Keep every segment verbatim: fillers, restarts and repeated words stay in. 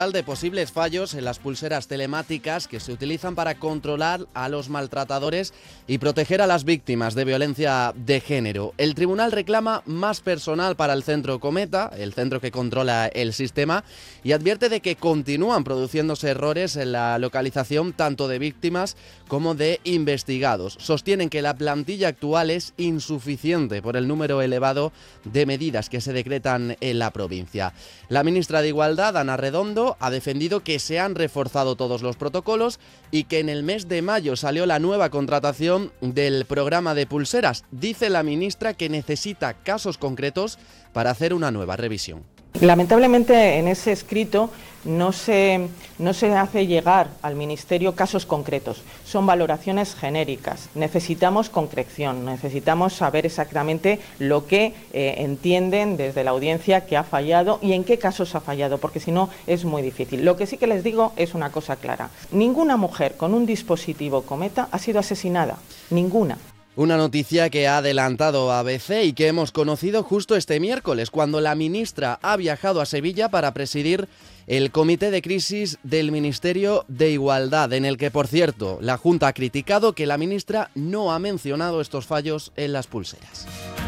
de posibles fallos en las pulseras telemáticas que se utilizan para controlar a los maltratadores y proteger a las víctimas de violencia de género. El tribunal reclama más personal para el centro Cometa, el centro que controla el sistema, y advierte de que continúan produciéndose errores en la localización tanto de víctimas como de investigados. Sostienen que la plantilla actual es insuficiente por el número elevado de medidas que se decretan en la provincia. La ministra de Igualdad, Ana Redondo, ha defendido que se han reforzado todos los protocolos y que en el mes de mayo salió la nueva contratación del programa de pulseras. Dice la ministra que necesita casos concretos para hacer una nueva revisión. Lamentablemente en ese escrito no se, no se hace llegar al Ministerio casos concretos, son valoraciones genéricas. Necesitamos concreción, necesitamos saber exactamente lo que eh, entienden desde la audiencia que ha fallado y en qué casos ha fallado, porque si no es muy difícil. Lo que sí que les digo es una cosa clara: ninguna mujer con un dispositivo Cometa ha sido asesinada, ninguna. Una noticia que ha adelantado A B C y que hemos conocido justo este miércoles, cuando la ministra ha viajado a Sevilla para presidir el Comité de Crisis del Ministerio de Igualdad, en el que, por cierto, la Junta ha criticado que la ministra no ha mencionado estos fallos en las pulseras.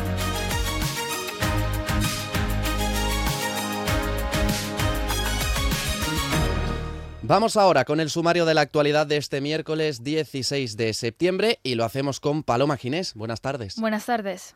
Vamos ahora con el sumario de la actualidad de este miércoles dieciséis de septiembre y lo hacemos con Paloma Ginés. Buenas tardes. Buenas tardes.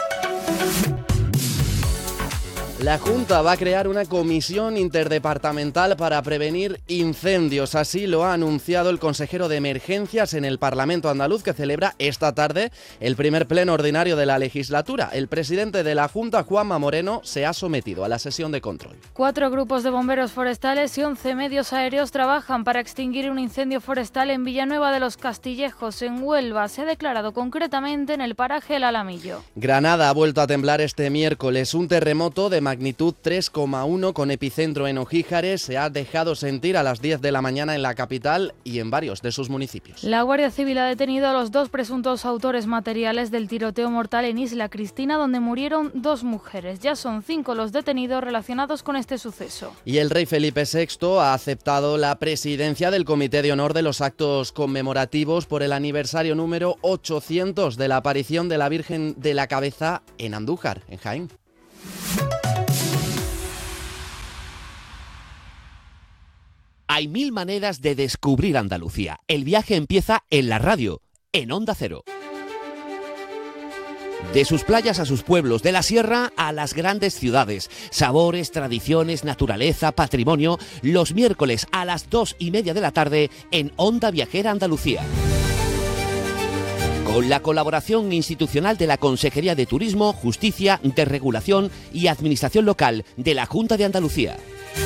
La Junta va a crear una comisión interdepartamental para prevenir incendios. Así lo ha anunciado el consejero de Emergencias en el Parlamento andaluz, que celebra esta tarde el primer pleno ordinario de la legislatura. El presidente de la Junta, Juanma Moreno, se ha sometido a la sesión de control. Cuatro grupos de bomberos forestales y once medios aéreos trabajan para extinguir un incendio forestal en Villanueva de los Castillejos, en Huelva. Se ha declarado concretamente en el paraje El Alamillo. Granada ha vuelto a temblar este miércoles. Un terremoto de magnitud tres coma uno con epicentro en Ojíjares se ha dejado sentir a las diez de la mañana en la capital y en varios de sus municipios. La Guardia Civil ha detenido a los dos presuntos autores materiales del tiroteo mortal en Isla Cristina, donde murieron dos mujeres. Ya son cinco los detenidos relacionados con este suceso. Y el rey Felipe sexto ha aceptado la presidencia del Comité de Honor de los actos conmemorativos por el aniversario número ochocientos de la aparición de la Virgen de la Cabeza en Andújar, en Jaén. Hay mil maneras de descubrir Andalucía. El viaje empieza en la radio, en Onda Cero. De sus playas a sus pueblos, de la sierra a las grandes ciudades. Sabores, tradiciones, naturaleza, patrimonio. Los miércoles a las dos y media de la tarde en Onda Viajera Andalucía. Con la colaboración institucional de la Consejería de Turismo, Justicia, Desregulación y Administración Local de la Junta de Andalucía.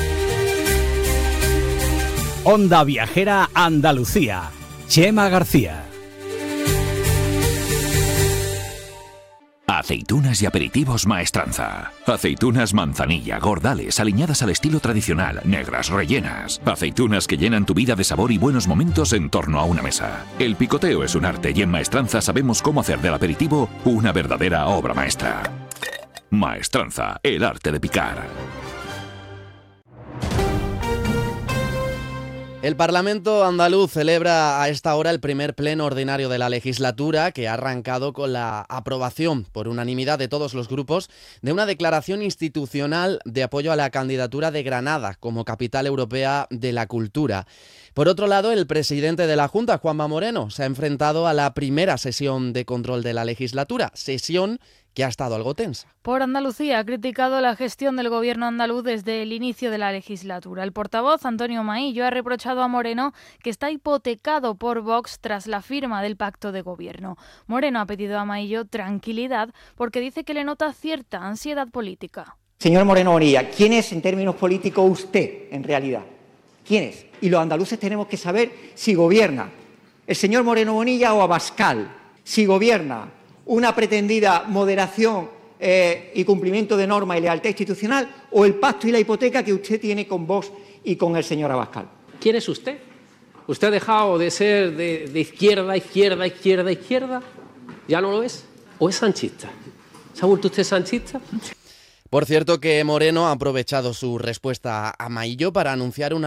Onda Viajera Andalucía. Chema García. Aceitunas y aperitivos Maestranza. Aceitunas manzanilla, gordales, aliñadas al estilo tradicional, negras, rellenas. Aceitunas que llenan tu vida de sabor y buenos momentos en torno a una mesa. El picoteo es un arte y en Maestranza sabemos cómo hacer del aperitivo una verdadera obra maestra. Maestranza, el arte de picar. El Parlamento andaluz celebra a esta hora el primer pleno ordinario de la legislatura, que ha arrancado con la aprobación por unanimidad de todos los grupos de una declaración institucional de apoyo a la candidatura de Granada como capital europea de la cultura. Por otro lado, el presidente de la Junta, Juanma Moreno, se ha enfrentado a la primera sesión de control de la legislatura, sesión que ha estado algo tensa. Por Andalucía ha criticado la gestión del gobierno andaluz desde el inicio de la legislatura. El portavoz, Antonio Maillo, ha reprochado a Moreno que está hipotecado por Vox tras la firma del pacto de gobierno. Moreno ha pedido a Maillo tranquilidad porque dice que le nota cierta ansiedad política. Señor Moreno Bonilla, ¿quién es en términos políticos usted en realidad? ¿Quién es? Y los andaluces tenemos que saber si gobierna el señor Moreno Bonilla o Abascal, si gobierna una pretendida moderación eh, y cumplimiento de normas y lealtad institucional, o el pacto y la hipoteca que usted tiene con Vox y con el señor Abascal. ¿Quién es usted? ¿Usted ha dejado de ser de, de izquierda, izquierda, izquierda, izquierda? ¿Ya no lo es? ¿O es sanchista? ¿Se ha vuelto usted sanchista? Por cierto que Moreno ha aprovechado su respuesta a Maillo para anunciar una